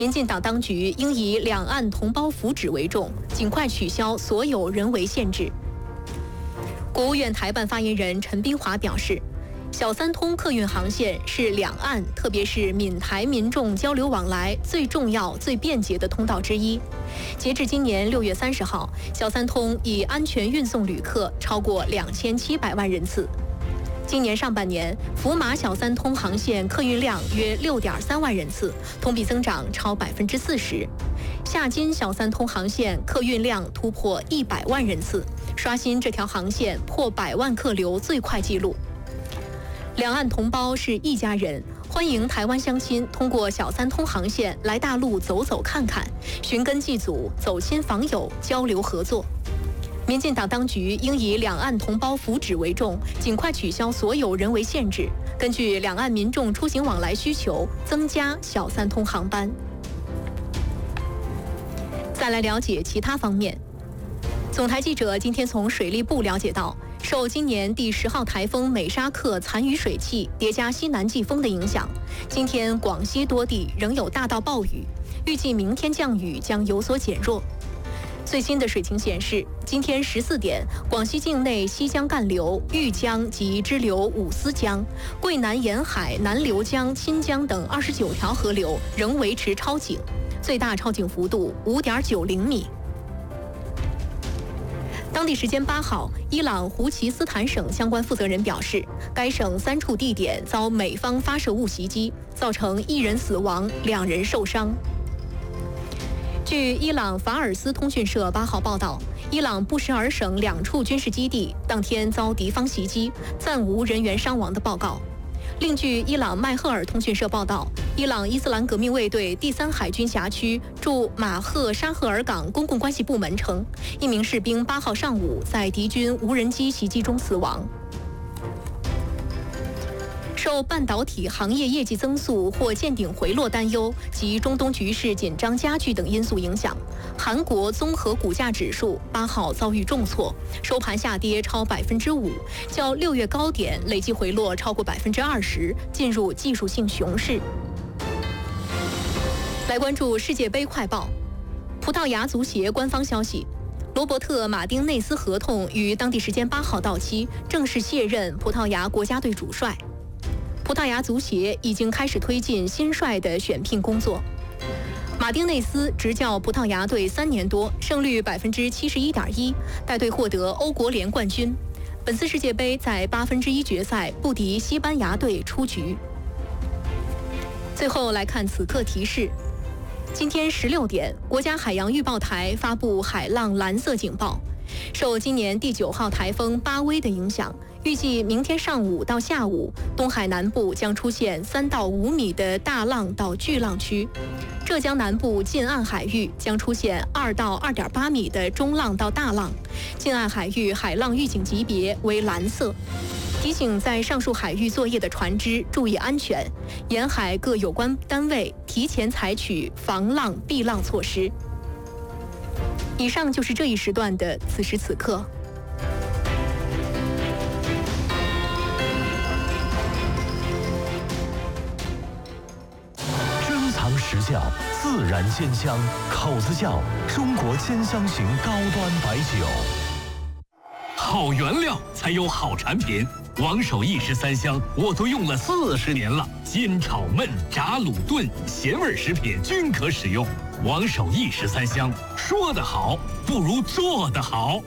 民进党当局应以两岸同胞福祉为重，尽快取消所有人为限制。国务院台办发言人陈斌华表示，小三通客运航线是两岸，特别是闽台民众交流往来最重要、最便捷的通道之一。截至今年6月30号，小三通已安全运送旅客超过2700万人次。今年上半年，福马小三通航线客运量约6.3万人次，同比增长超40%。夏津小三通航线客运量突破100万人次，刷新这条航线破100万客流最快纪录。两岸同胞是一家人，欢迎台湾乡亲通过小三通航线来大陆走走看看，寻根祭祖、走亲访友、交流合作。民进党当局应以两岸同胞福祉为重，尽快取消所有人为限制，根据两岸民众出行往来需求，增加小三通航班。再来了解其他方面。总台记者今天从水利部了解到，受今年第10号台风美沙克残余水汽叠加西南季风的影响，今天广西多地仍有大到暴雨，预计明天降雨将有所减弱。最新的水情显示，今天14点，广西境内西江干流、豫江及支流五丝江、桂南沿海南流江、钦江等29条河流仍维持超警，最大超警幅度5.90米。当地时间8号，伊朗胡齐斯坦省相关负责人表示，该省3处地点遭美方发射物袭击，造成1人死亡，2人受伤。据伊朗法尔斯通讯社8号报道，伊朗布什尔省2处军事基地当天遭敌方袭击，暂无人员伤亡的报告。另据伊朗麦赫尔通讯社报道，伊朗伊斯兰革命卫队第3海军辖区驻马赫沙赫尔港公共关系部门称，1名士兵8号上午在敌军无人机袭击中死亡。受半导体行业业绩增速或见顶回落担忧及中东局势紧张加剧等因素影响，韩国综合股价指数8号遭遇重挫，收盘下跌超5%，较6月高点累计回落超过20%，进入技术性熊市。来关注世界杯快报，葡萄牙足协官方消息，罗伯特·马丁内斯合同于当地时间8号到期，正式卸任葡萄牙国家队主帅。葡萄牙足协已经开始推进新帅的选聘工作。马丁内斯执教葡萄牙队3年多，胜率71.1%，带队获得欧国联冠军。本次世界杯在1/8决赛不敌西班牙队出局。最后来看此刻提示：今天16点，国家海洋预报台发布海浪蓝色警报。受今年第9号台风巴威的影响，预计明天上午到下午，东海南部将出现3到5米的大浪到巨浪区，浙江南部近岸海域将出现2到2.8米的中浪到大浪，近岸海域海浪预警级别为蓝色。提醒在上述海域作业的船只注意安全，沿海各有关单位提前采取防浪避浪措施。以上就是这一时段的此时此刻。 珍藏时效，自然鲜香，口子窖中国鲜香型高端白酒。 好原料才有好产品，王守义13香我都用了40年了，煎炒焖炸卤炖咸味食品均可使用。王守义13香，说得好不如做得好。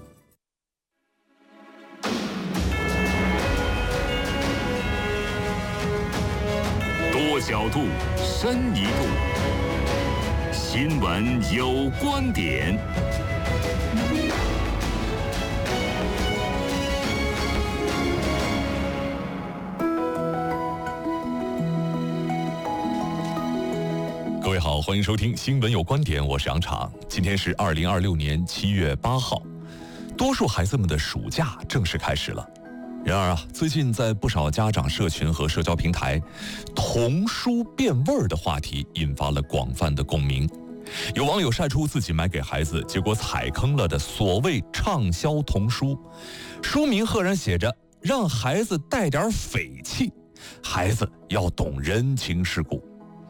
多角度，深一度，新闻有观点。 各位好，欢迎收听新闻有观点，我是杨昶。今天是2026年7月8号，多数孩子们的暑假正式开始了。然而最近在不少家长社群和社交平台，童书变味儿的话题引发了广泛的共鸣。有网友晒出自己买给孩子，结果踩坑了的所谓畅销童书，书名赫然写着让孩子带点匪气，孩子要懂人情世故。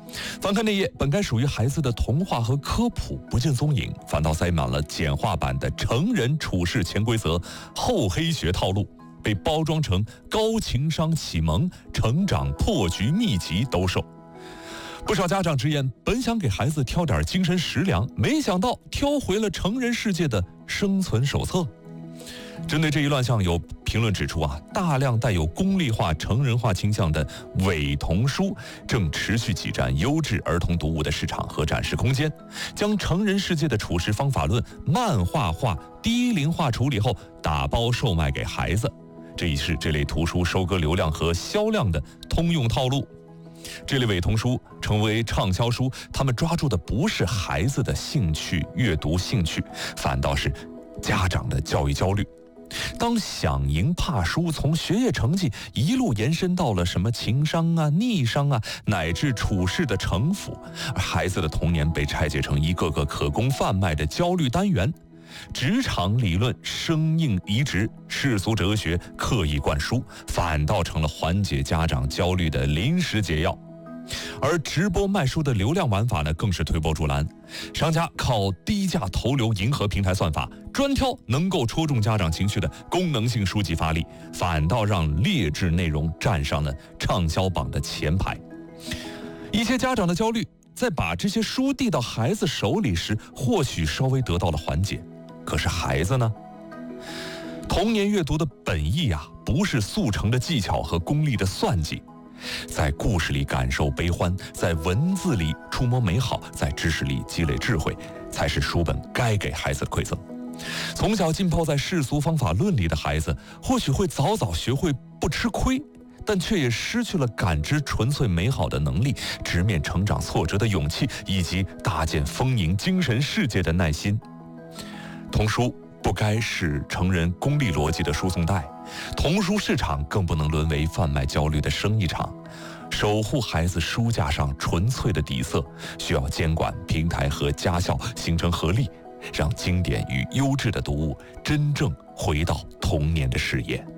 翻看内页，本该属于孩子的童话和科普不见踪影，反倒塞满了简化版的成人处事潜规则、厚黑学套路，被包装成高情商启蒙、成长破局秘籍兜售。不少家长直言，本想给孩子挑点精神食粮，没想到挑回了成人世界的生存手册。针对这一乱象，有评论指出大量带有功利化、成人化倾向的伪童书正持续挤占优质儿童读物的市场和展示空间，将成人世界的处事方法论漫画化、低龄化处理后打包售卖给孩子，这已是这类图书收割流量和销量的通用套路。这类伪童书成为畅销书，他们抓住的不是孩子的兴趣、阅读兴趣，反倒是家长的教育焦虑。当想赢怕输从学业成绩一路延伸到了什么情商逆商乃至处事的城府，而孩子的童年被拆解成一个个可供贩卖的焦虑单元，职场理论生硬移植，世俗哲学刻意灌输，反倒成了缓解家长焦虑的临时解药。而直播卖书的流量玩法呢，更是推波助澜。商家靠低价投流迎合平台算法，专挑能够戳中家长情绪的功能性书籍发力，反倒让劣质内容站上了畅销榜的前排。一些家长的焦虑，在把这些书递到孩子手里时，或许稍微得到了缓解。可是孩子呢？童年阅读的本意不是速成的技巧和功利的算计。在故事里感受悲欢，在文字里触摸美好，在知识里积累智慧，才是书本该给孩子的馈赠。从小浸泡在世俗方法论里的孩子，或许会早早学会不吃亏，但却也失去了感知纯粹美好的能力，直面成长挫折的勇气，以及搭建丰盈精神世界的耐心。童书不该是成人功利逻辑的输送带，童书市场更不能沦为贩卖焦虑的生意场。守护孩子书架上纯粹的底色，需要监管平台和家校形成合力，让经典与优质的读物真正回到童年的视野。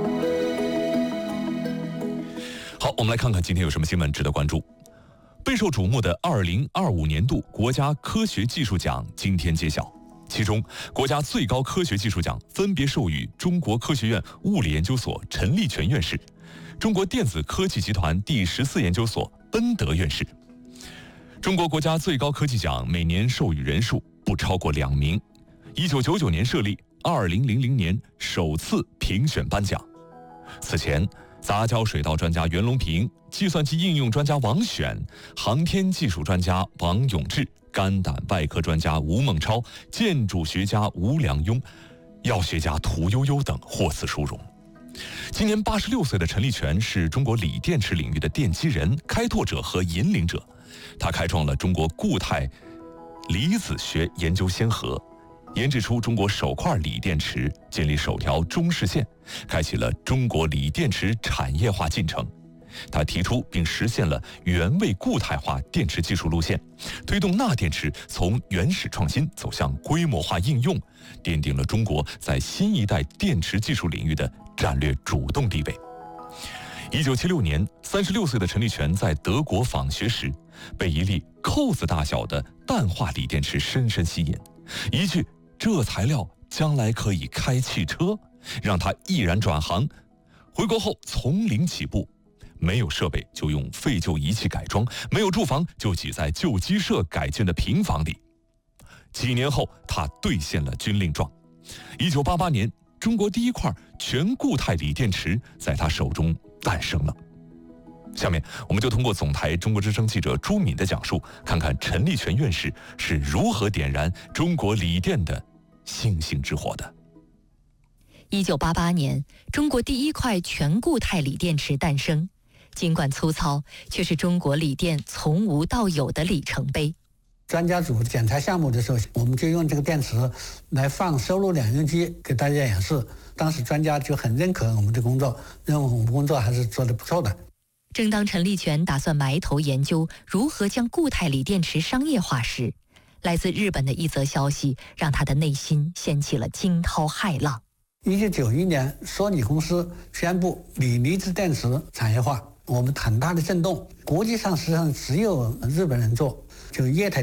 好，我们来看看今天有什么新闻值得关注。备受瞩目的2025年度国家科学技术奖今天揭晓。其中，国家最高科学技术奖分别授予中国科学院物理研究所陈立全院士、中国电子科技集团第14研究所奔德院士。中国国家最高科技奖每年授予人数不超过2名，1999年设立，2000年首次评选颁奖。此前，杂交水稻专家袁隆平、计算机应用专家王选、航天技术专家王永志、肝胆外科专家吴孟超、建筑学家吴良镛、药学家屠呦呦等获此殊荣。今年86岁的陈立全是中国锂电池领域的奠基人、开拓者和引领者。他开创了中国固态离子学研究先河，研制出中国首块锂电池，建立首条中视线，开启了中国锂电池产业化进程。他提出并实现了原位固态化电池技术路线，推动钠电池从原始创新走向规模化应用，奠定了中国在新一代电池技术领域的战略主动地位。1976年，36岁的陈立全在德国访学时，被一粒扣子大小的氮化锂电池深深吸引，一句“这材料将来可以开汽车”，让他毅然转行。回国后从零起步，没有设备就用废旧仪器改装，没有住房就挤在旧鸡舍改建的平房里。几年后，他兑现了军令状。1988年，中国第一块全固态锂电池在他手中诞生了。下面我们就通过总台中国之声记者朱敏的讲述，看看陈立全院士是如何点燃中国锂电的星星之火的。 1988年，中国第一块全固态锂电池诞生，尽管粗糙，却是中国锂电从无到有的里程碑。 专家组检查项目的时候，我们就用这个电池来放收录两用机给大家演示。当时专家就很认可我们的工作，认为我们工作还是做得不错的。 正当陈立全打算埋头研究如何将固态锂电池商业化时，来自日本的一则消息让他的内心掀起了惊涛骇浪。 1991年，索尼公司宣布锂离子电池产业化。 我们很大的震动。国际上实际上只有日本人做，就液态